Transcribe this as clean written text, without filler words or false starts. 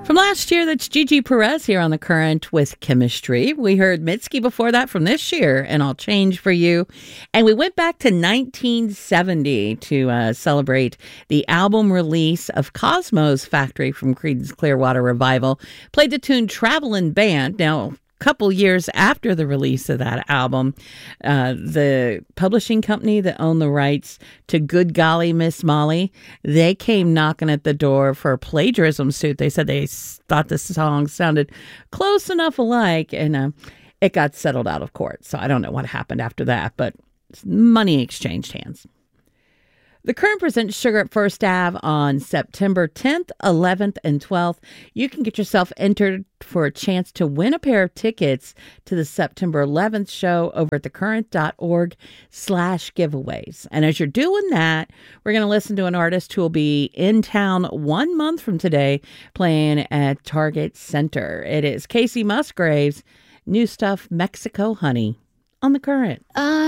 From last year, that's Gigi Perez here on The Current with Chemistry. We heard Mitski before that from this year, and I'll Change for You. And we went back to 1970 to celebrate the album release of Cosmo's Factory from Creedence Clearwater Revival. Played the tune Travelin' Band. Now, couple years after the release of that album, the publishing company that owned the rights to Good Golly Miss Molly, they came knocking at the door for a plagiarism suit. They said they thought the song sounded close enough alike, and it got settled out of court. So I don't know what happened after that, but money exchanged hands. The Current presents Sugar at First Ave on September 10th, 11th, and 12th. You can get yourself entered for a chance to win a pair of tickets to the September 11th show over at thecurrent.org/giveaways. And as you're doing that, we're going to listen to an artist who will be in town 1 month from today playing at Target Center. It is Casey Musgraves' new stuff, Mexico Honey, on The Current.